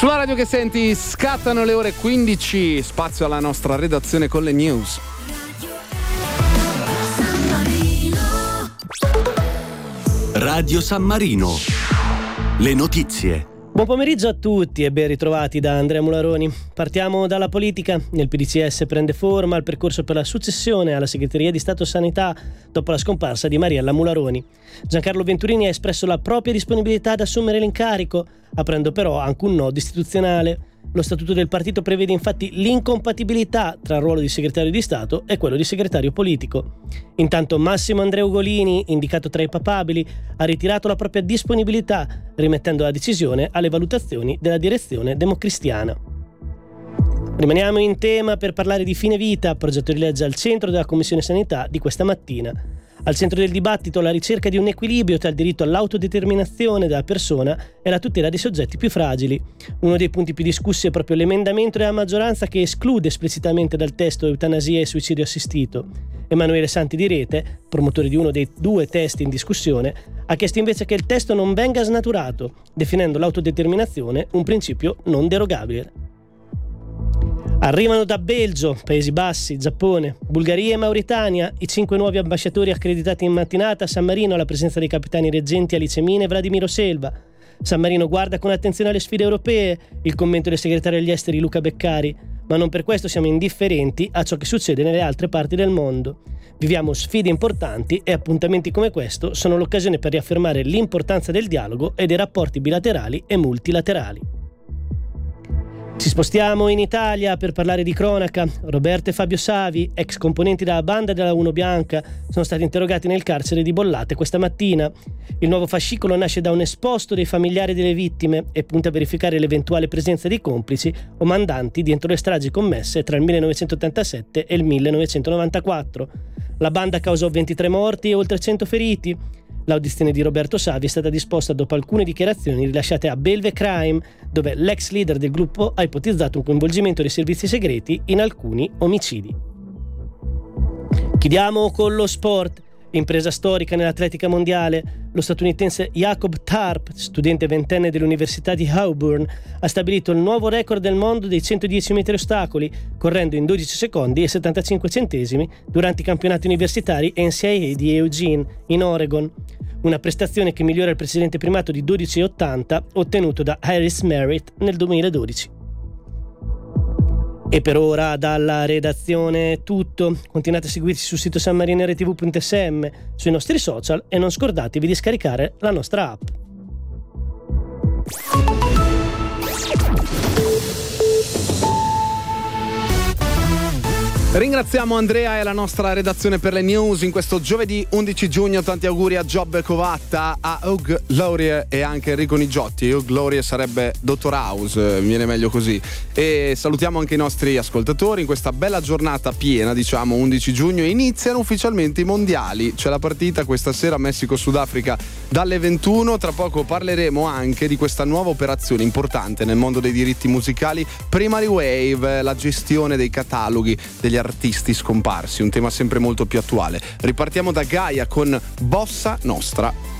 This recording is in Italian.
Sulla radio che senti scattano le ore 15, spazio alla nostra redazione con le news. Radio San Marino, le notizie. Buon pomeriggio a tutti e ben ritrovati da Andrea Mularoni. Partiamo dalla politica. Nel PDCS prende forma il percorso per la successione alla Segreteria di Stato Sanità dopo la scomparsa di Mariella Mularoni. Giancarlo Venturini ha espresso la propria disponibilità ad assumere l'incarico, aprendo però anche un nodo istituzionale. Lo statuto del partito prevede infatti l'incompatibilità tra il ruolo di segretario di Stato e quello di segretario politico. Intanto Massimo Andrea Ugolini, indicato tra i papabili, ha ritirato la propria disponibilità, rimettendo la decisione alle valutazioni della direzione democristiana. Rimaniamo in tema per parlare di fine vita, progetto di legge al centro della Commissione Sanità di questa mattina. Al centro del dibattito la ricerca di un equilibrio tra il diritto all'autodeterminazione della persona e la tutela dei soggetti più fragili. Uno dei punti più discussi è proprio l'emendamento della maggioranza che esclude esplicitamente dal testo eutanasia e suicidio assistito. Emanuele Santi di Rete, promotore di uno dei due testi in discussione, ha chiesto invece che il testo non venga snaturato, definendo l'autodeterminazione un principio non derogabile. Arrivano da Belgio, Paesi Bassi, Giappone, Bulgaria e Mauritania i 5 nuovi ambasciatori accreditati in mattinata a San Marino alla presenza dei capitani reggenti Alice Mina e Vladimiro Selva. San Marino guarda con attenzione alle sfide europee, il commento del segretario agli esteri Luca Beccari, ma non per questo siamo indifferenti a ciò che succede nelle altre parti del mondo. Viviamo sfide importanti e appuntamenti come questo sono l'occasione per riaffermare l'importanza del dialogo e dei rapporti bilaterali e multilaterali. Ci spostiamo in Italia per parlare di cronaca. Roberto e Fabio Savi, ex componenti della banda della Uno Bianca, sono stati interrogati nel carcere di Bollate questa mattina. Il nuovo fascicolo nasce da un esposto dei familiari delle vittime e punta a verificare l'eventuale presenza di complici o mandanti dietro le stragi commesse tra il 1987 e il 1994. La banda causò 23 morti e oltre 100 feriti. L'audizione di Roberto Savi è stata disposta dopo alcune dichiarazioni rilasciate a Belve Crime, dove l'ex leader del gruppo ha ipotizzato un coinvolgimento dei servizi segreti in alcuni omicidi. Chiudiamo con lo sport. Impresa storica nell'atletica mondiale. Lo statunitense Jacob Tarp, studente ventenne dell'Università di Auburn, ha stabilito il nuovo record del mondo dei 110 metri ostacoli, correndo in 12 secondi e 75 centesimi durante i campionati universitari NCAA di Eugene, in Oregon. Una prestazione che migliora il precedente primato di 12,80 ottenuto da Harris Merritt nel 2012. E per ora dalla redazione è tutto. Continuate a seguirci sul sito sanmarinRTV.sm, sui nostri social e non scordatevi di scaricare la nostra app. Ringraziamo Andrea e la nostra redazione per le news in questo giovedì 11 giugno. Tanti auguri a Giobbe Covatta, a Hugh Laurie e anche Enrico Nigiotti. Hugh Laurie sarebbe Dottor House, viene meglio così. E salutiamo anche i nostri ascoltatori in questa bella giornata piena, diciamo 11 giugno. Iniziano ufficialmente i mondiali. C'è la partita questa sera Messico-Sudafrica dalle 21. Tra poco parleremo anche di questa nuova operazione importante nel mondo dei diritti musicali, Primary Wave, la gestione dei cataloghi degli artisti scomparsi, un tema sempre molto più attuale. Ripartiamo da Gaia con Bossa Nostra.